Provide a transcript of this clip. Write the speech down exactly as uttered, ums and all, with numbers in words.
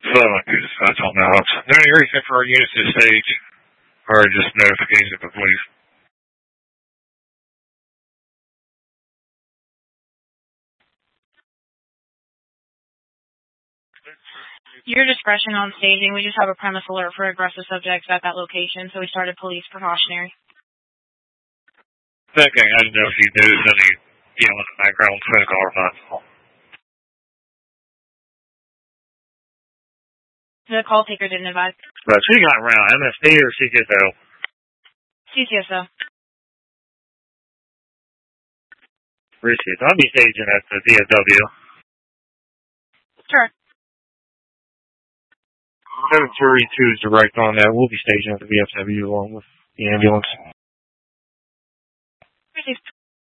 So, I don't know. Is there any reason for our units to stage, or just notification for police? Your discretion on staging. We just have a premise alert for aggressive subjects at that location, so we started police precautionary. Okay, I didn't know if you noticed any yelling in the background, clinical or not. The call taker didn't advise. But she got around M S D or C T S O? C T S O. Appreciate it. I'll be staging at the D F W. Sure. seven thirty-two is direct on that. We'll be staging at the D F W along with the ambulance. Received.